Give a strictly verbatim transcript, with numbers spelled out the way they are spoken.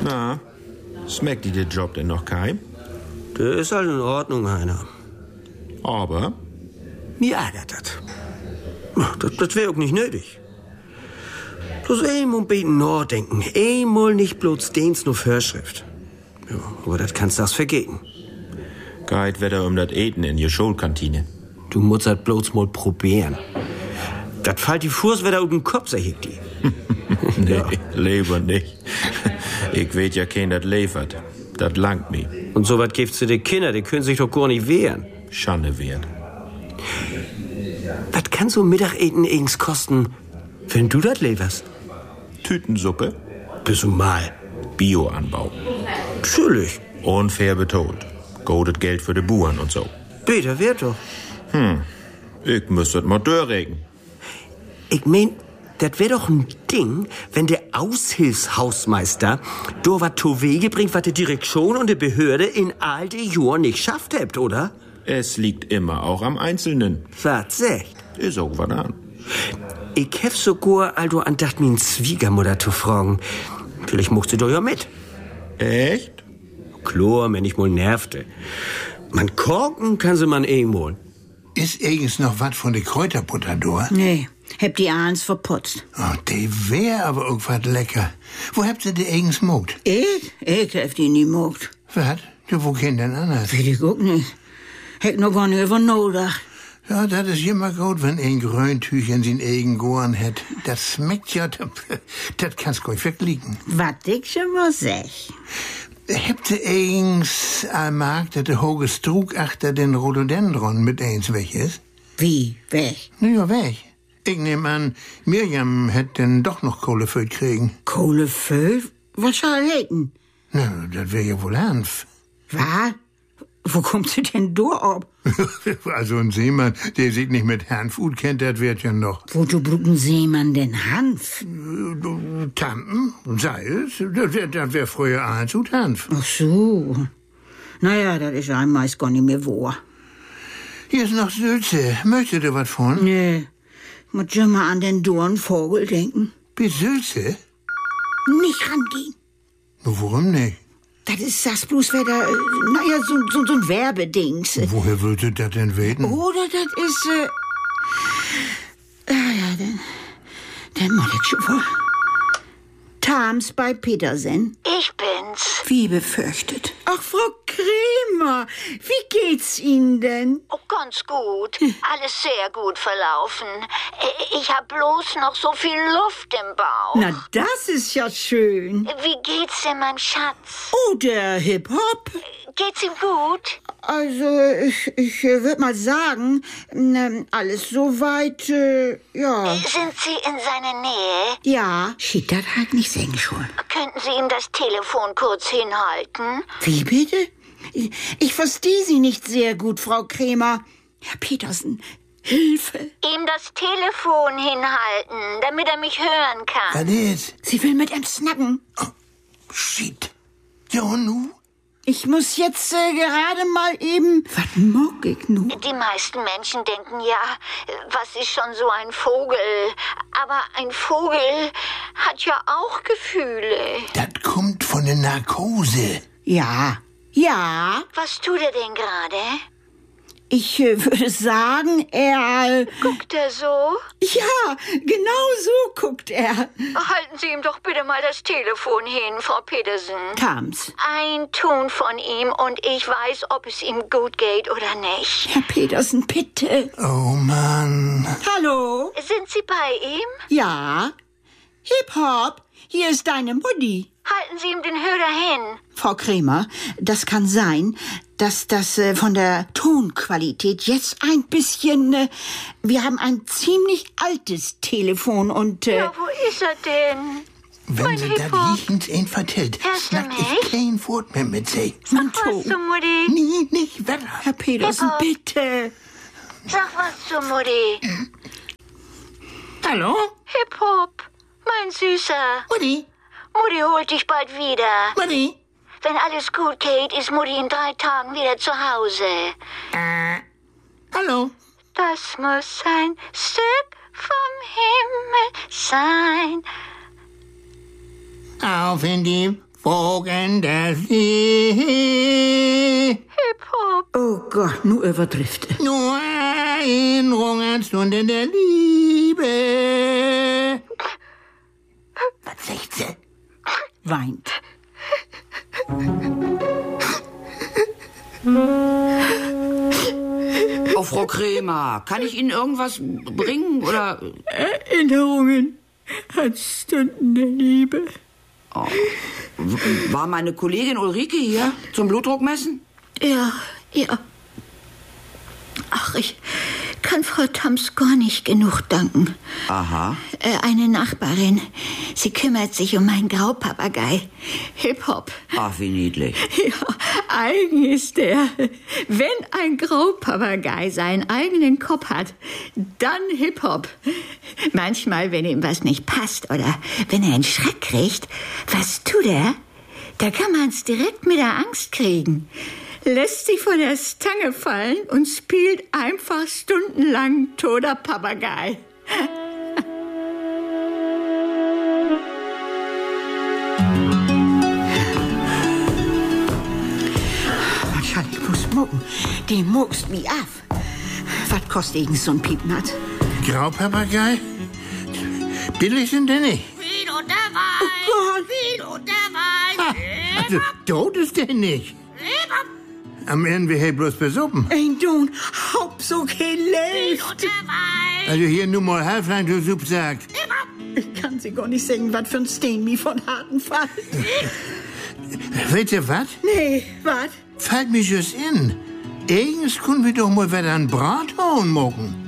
Na, schmeckt dir der Job denn noch kein? Der ist halt in Ordnung, Heiner. Aber? Mir ärgert das. Das, das wäre auch nicht nötig. Bloß einmal beten nachdenken. Einmal nicht bloß Dens nur Vorschrift. Ja, aber das kannst du das vergehen. Geht wieder um das Eten in die Schulkantine. Du musst das bloß mal probieren. Das fällt die Fuß wieder auf den Kopf, sag ich dir. Nee, ja. Lieber nicht. Ich weet ja kein, das liefert. Das langt mir. Und so was gibt's zu den Kindern, die können sich doch gar nicht wehren. Schande wert. Was kann so Mittageten eigens kosten, wenn du das lieferst? Tütensuppe? Bist du mal. Bioanbau. Natürlich. Unfair betont. Goldet Geld für die Buren und so. Bitte, wird doch. Hm, ich müsste mal durchregen. Ich mein, das wär doch ein Ding, wenn der Aushilfshausmeister do wat zu Wege bringt, was die Direktion und die Behörde in all die Jahren nicht schafft habt, oder? Es liegt immer auch am Einzelnen. Was sagt? Ist auch was an. Ich hef sogar also andacht, min Schwiegermutter zu fragen. Vielleicht mocht sie doch ja mit. Echt? Klar, wenn ich mal nervte. Man korken kann sie man eh mal. Ist eigens noch was von der Kräuterbutter da? Nee, hab die abends verputzt. Oh, die wär aber auch was lecker. Wo habt ihr die eigens mogt? Ich? Ich hab die nie mogt. Was? Ja, wo kennt denn anders? Will ich auch nicht. Hätt noch gar nicht über nachgedacht. Ja, das ist immer gut, wenn ein Gröntüch in sin eigen Goren hat. Das schmeckt ja, das, das kannst du verklicken. Was ich schon mal sag. Habt ihr eigens allmarkt, dass der hohe Strug achter den Rhododendron mit eins weg ist? Wie, weg? Na ja, weg. Ich nehm an, Mirjam hätt denn doch noch Kohleföld kriegen. Kohleföld? Was soll hätten? Na, das wär ja wohl Hanf. Was? Wo kommt sie denn da ab? Also ein Seemann, der sich nicht mit Hanf gut kennt, das wird ja noch. Wozu brauchen Seemann denn Hanf? Tampen, Salz, das wär, das wär früher eins und Hanf. Ach so. Naja, das ist einem meist gar nicht mehr wahr. Hier ist noch Sülze. Möchtet ihr was von? Nee, muss schon mal an den Dornvogel denken. Bis Sülze? Nicht rangehen. Warum nicht? Das ist das bloß wieder, naja, so, so, so ein Werbedings. Woher würdet ihr das denn weten? Oder das ist, äh... Ah ja, dann... Dann mach ich schon wohl. Tams bei Petersen. Ich bin's. Wie befürchtet. Ach, Frau Kremer, wie geht's Ihnen denn? Oh, ganz gut. Alles sehr gut verlaufen. Ich hab bloß noch so viel Luft im Bauch. Na, das ist ja schön. Wie geht's denn meinem Schatz? Oh, der Hip-Hop. Geht's ihm gut? Also, ich, ich äh, würde mal sagen, äh, alles soweit, äh, ja. Sind Sie in seiner Nähe? Ja. Schied das halt nicht singen schon. Könnten Sie ihm das Telefon kurz hinhalten? Wie bitte? Ich, ich verstehe Sie nicht sehr gut, Frau Kremer. Herr Petersen, Hilfe. Ihm das Telefon hinhalten, damit er mich hören kann. Was ist? Sie will mit ihm snacken. Oh, shit. Ja, und nu? Ich muss jetzt äh, gerade mal eben... Was mag ich nun? Die meisten Menschen denken ja, was ist schon so ein Vogel? Aber ein Vogel hat ja auch Gefühle. Das kommt von der Narkose. Ja, ja. Was tut er denn gerade? Ich äh, würde sagen, er... Guckt er so? Ja, genau so guckt er. Halten Sie ihm doch bitte mal das Telefon hin, Frau Petersen. Tams. Ein Ton von ihm und ich weiß, ob es ihm gut geht oder nicht. Herr Petersen, bitte. Oh, Mann. Hallo? Sind Sie bei ihm? Ja. Hip-Hop, hier ist deine Mutti. Halten Sie ihm den Hörer hin. Frau Kremer, das kann sein, dass das äh, von der Tonqualität jetzt ein bisschen... Äh, wir haben ein ziemlich altes Telefon und... Äh, Ja, wo ist er denn? Wenn Mein sie das Hip-Hop. jichens ein vertellt, Hörst du snack mich? ich kein Wort mehr mit sie. mein Was Ton. zu Mutti? Nie, nicht wetter. Herr Petersen, Hip-Hop. bitte. Sag was zu Mutti. Hallo? Hip-Hop, mein Süßer. Mutti? Mutti holt dich bald wieder. Mutti? Wenn alles gut geht, ist Mutti in drei Tagen wieder zu Hause. Äh, hallo? Das muss ein Stück vom Himmel sein. Auf in die Wogen der See. Hip-Hop. Oh Gott, nu übertrifft. Nur Erinnerung an Stunden der Liebe. Was sagt sie? Weint. Oh, Frau Krämer, kann ich Ihnen irgendwas bringen, oder? Erinnerungen an Stunden der Liebe. Oh. War meine Kollegin Ulrike hier zum Blutdruck messen? Ja, ja. Ach, ich kann Frau Tams gar nicht genug danken. Aha. Äh, eine Nachbarin. Sie kümmert sich um meinen Graupapagei. Hip-Hop. Ach, wie niedlich. Ja, eigen ist der. Wenn ein Graupapagei seinen eigenen Kopf hat, dann Hip-Hop. Manchmal, wenn ihm was nicht passt oder wenn er einen Schreck kriegt, was tut er? Da kann man's direkt mit der Angst kriegen. Lässt sich von der Stange fallen und spielt einfach stundenlang toter Papagei. Ich muss mucken. Die muckst mich af. Was kostet irgend so ein Piepnat? Graupapagei? Billig sind die nicht. Wie und der Wein, Oh Gott. wie und der Wein. Ha, also, tot ist der nicht. Am Ende wir bloß besuppen. Ein Don, haupt so kein Leid. Und der Wein. Also hier nur mal Halflein, du Supp sagt. Ich kann sie gar nicht sagen, was für ein Steen mich von harten Fall. Weißt ihr was? Nee, was? Fällt mir just in. Eigens können wir doch mal wieder ein Brathuhn machen.